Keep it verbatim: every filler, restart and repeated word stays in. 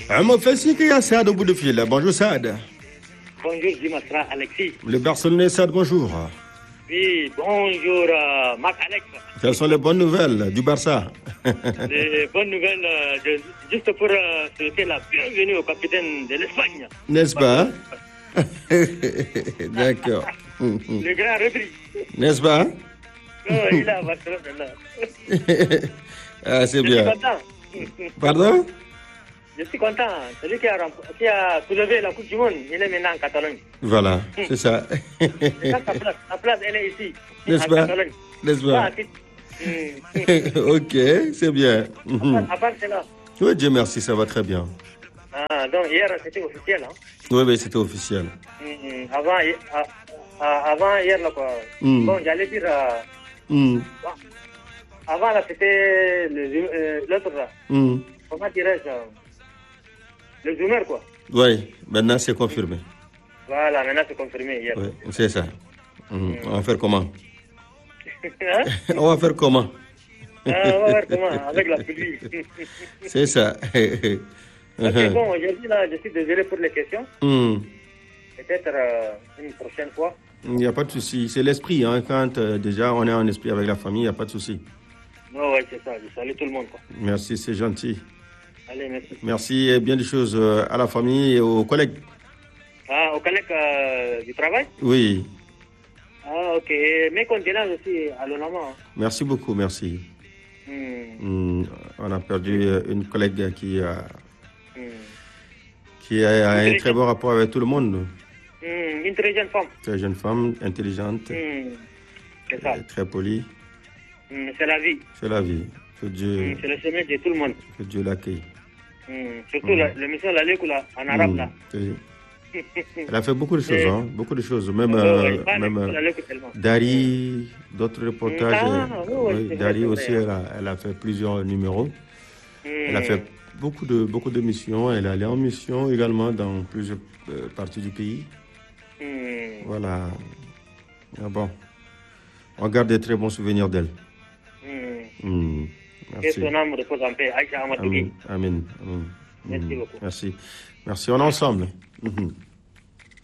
Amor Fessiki, il y a Saad au bout de fil. Bonjour Saad. Bonjour Dimasra Alexis. Le Barcelonais Saad, bonjour. Oui, bonjour euh, Marc Alex. Quelles sont les bonnes nouvelles du Barça? Les bonnes nouvelles, euh, de- juste pour euh, souhaiter la bienvenue au capitaine de l'Espagne. N'est-ce pas? D'accord. Le grand Rodri. N'est-ce pas? Oh, il est à Barcelone là. Ah, c'est Je suis bien. content. Pardon? Je suis content. Celui qui a, rem- qui a soulevé la Coupe du Monde, il est maintenant en Catalogne. Voilà, c'est ça. C'est ça sa place. Sa place, elle est ici. N'est-ce en pas? Catalogne. N'est-ce Pas à pas? titre. Hmm. Ok, c'est bien. Mhm. À part cela. Oui, Dieu merci, ça va très bien. Ah, donc hier, c'était officiel. Hein? Oui, oui, c'était officiel. Mhm. Avant, hi- ah, ah, avant hier, là, quoi. Hmm. Bon, j'allais dire. euh, Hmm. bon, avant, là, c'était le zoom- euh, l'autre, là. Hmm. Comment dirais-je euh, le zoomer, quoi. Oui, maintenant c'est confirmé. Voilà, maintenant, c'est confirmé hier. Oui, c'est ça. Mhm. On va faire comment? Hein? On va faire comment? Ah, on va voir comment, avec la pluie. C'est ça. Ok, bon, aujourd'hui, là, je suis désolé pour les questions. Hmm. Peut-être euh, une prochaine fois. Il n'y a pas de souci. C'est l'esprit. Hein. Quand euh, déjà on est en esprit avec la famille, il n'y a pas de souci. Non, ouais, c'est ça. Je salue tout le monde, quoi. Merci, c'est gentil. Allez, merci. Merci et bien des choses euh, à la famille et aux collègues. Ah, au collègue euh, du travail? Oui, Ah, ok. Mes condoléances aussi à l'honorement. merci beaucoup, merci. Hmm. Hmm, On a perdu euh, une collègue qui a, Hmm. qui a un très bon rapport avec tout le monde. Hmm. Une très jeune femme. Très jeune femme, intelligente, Hmm. C'est ça. euh, très polie. Hmm. C'est la vie. C'est la vie. Que Dieu, Hmm. C'est le chemin de tout le monde. que Dieu l'accueille. Hmm. Surtout la- l'émission La Lécoula en arabe, Hmm, là. oui. Elle a fait beaucoup de choses, Et- hein, beaucoup de choses. Même, Oh, euh, ouais, pas même l'émission La euh, Lécoula tellement. Dari, d'autres reportages. Ah, euh, oui, oui, oui, c'est Dari vrai, c'est aussi, vrai. elle a, elle a fait plusieurs numéros. Elle a Hmm. fait beaucoup de beaucoup de missions. Elle est allée en mission également dans plusieurs euh, parties du pays. Hmm. Voilà. Ah bon. On garde des très bons souvenirs d'elle. Hmm. Hmm. Que Merci. son âme repose en paix. Aïcha Amadouki. Amen. Amen. Amen. Merci Hmm. beaucoup. Merci. Merci. On est ensemble. Mhm.